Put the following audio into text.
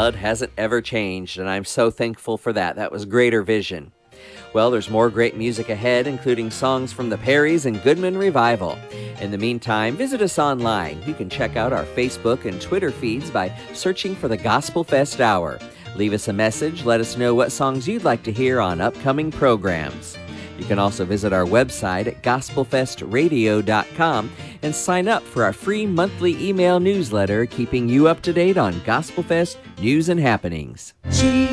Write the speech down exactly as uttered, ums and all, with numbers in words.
Well, it hasn't ever changed, and I'm so thankful for that. That was greater vision. Well, there's more great music ahead, including songs from the Perrys and Goodman Revival. In the meantime, visit us online. You can check out our Facebook and Twitter feeds by searching for the Gospel Fest Hour. Leave us a message. Let us know what songs you'd like to hear on upcoming programs. You can also visit our website at gospel fest radio dot com and sign up for our free monthly email newsletter, keeping you up to date on Gospel Fest news and happenings.